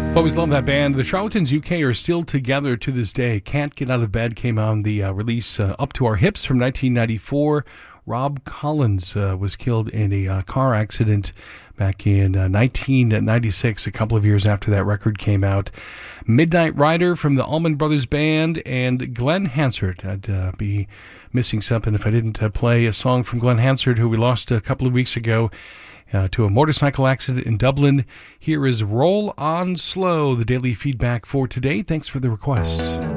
I've always loved that band. The Charlatans UK are still together to this day. Can't Get Out of Bed came on the release Up to Our Hips from 1994. Rob Collins was killed in a car accident back in 1996, a couple of years after that record came out. Midnight Rider from the Allman Brothers Band, and Glenn Hansard. I'd be missing something if I didn't play a song from Glenn Hansard, who we lost a couple of weeks ago to a motorcycle accident in Dublin. Here is Roll On Slow, the daily feedback for today. Thanks for the request.